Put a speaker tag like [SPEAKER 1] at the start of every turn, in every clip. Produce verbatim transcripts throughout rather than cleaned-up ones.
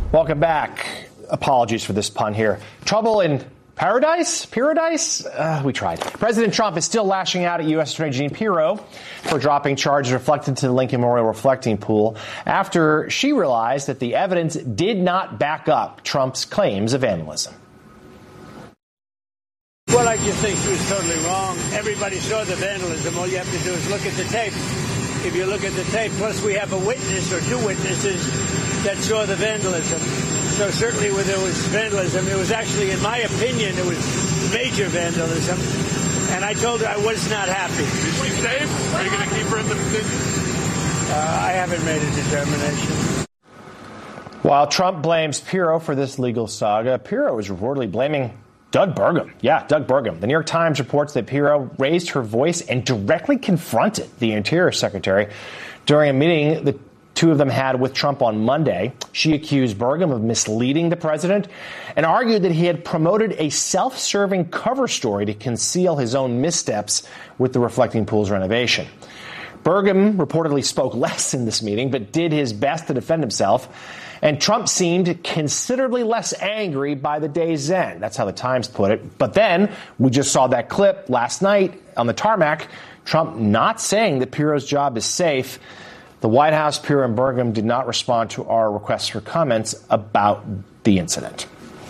[SPEAKER 1] Welcome back. Apologies for this pun here. Trouble in paradise? Paradise? Uh, we tried. President Trump is still lashing out at U S Attorney Jeanine Pirro for dropping charges reflected to the Lincoln Memorial reflecting pool after she realized that the evidence did not back up Trump's claims of vandalism.
[SPEAKER 2] Well, I just think she was totally wrong. Everybody saw the vandalism. All you have to do is look at the tape. If you look at the tape, plus we have a witness or two witnesses that saw the vandalism. So certainly when there was vandalism, it was actually, in my opinion, it was major vandalism. And I told her I was not happy.
[SPEAKER 3] Is she safe? Are you going to keep her in the position?
[SPEAKER 2] Uh, I haven't made a determination.
[SPEAKER 1] While Trump blames Pirro for this legal saga, Pirro is reportedly blaming Doug Burgum. Yeah, Doug Burgum. The New York Times reports that Pirro raised her voice and directly confronted the Interior Secretary during a meeting the two of them had with Trump on Monday. She accused Burgum of misleading the president and argued that he had promoted a self-serving cover story to conceal his own missteps with the reflecting pool's renovation. Burgum reportedly spoke less in this meeting, but did his best to defend himself. And Trump seemed considerably less angry by the day's end. That's how the Times put it. But then we just saw that clip last night on the tarmac, Trump not saying that Pirro's job is safe. The White House, Pirro and Burgum did not respond to our requests for comments about the incident.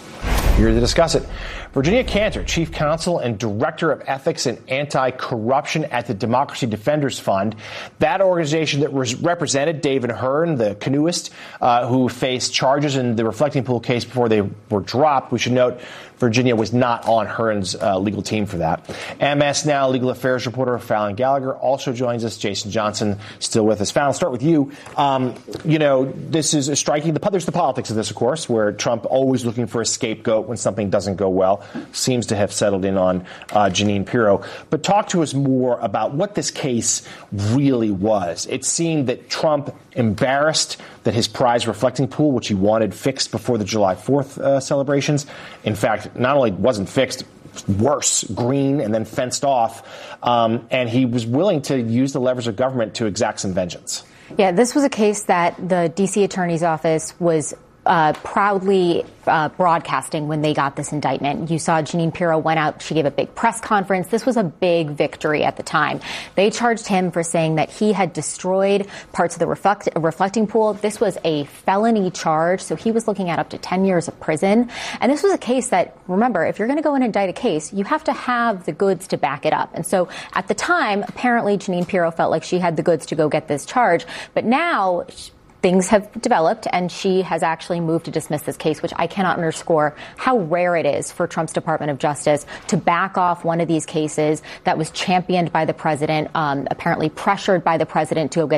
[SPEAKER 1] Here to discuss it, Virginia Cantor, Chief Counsel and Director of Ethics and Anti-Corruption at the Democracy Defenders Fund. That organization that was represented David Hearn, the canoeist, uh, who faced charges in the reflecting pool case before they were dropped. We should note Virginia was not on Hearn's uh, legal team for that. M S Now legal affairs reporter Fallon Gallagher also joins us. Jason Johnson still with us. Fallon, start with you. Um, you know, this is striking. The, there's the politics of this, of course, where Trump always looking for a scapegoat when something doesn't go well. Seems to have settled in on uh, Jeanine Pirro. But talk to us more about what this case really was. It seemed that Trump embarrassed that his prize reflecting pool, which he wanted fixed before the July fourth uh, celebrations, in fact, not only wasn't fixed, worse, green and then fenced off, um, and he was willing to use the levers of government to exact some vengeance.
[SPEAKER 4] Yeah, this was a case that the D C Attorney's Office was Uh, proudly uh, broadcasting when they got this indictment. You saw Jeanine Pirro went out. She gave a big press conference. This was a big victory at the time. They charged him for saying that he had destroyed parts of the reflect, reflecting pool. This was a felony charge, so he was looking at up to ten years of prison. And this was a case that, remember, if you're going to go and indict a case, you have to have the goods to back it up. And so at the time, apparently Jeanine Pirro felt like she had the goods to go get this charge. But now things have developed, and she has actually moved to dismiss this case, which I cannot underscore how rare it is for Trump's Department of Justice to back off one of these cases that was championed by the president, um, apparently pressured by the president to go get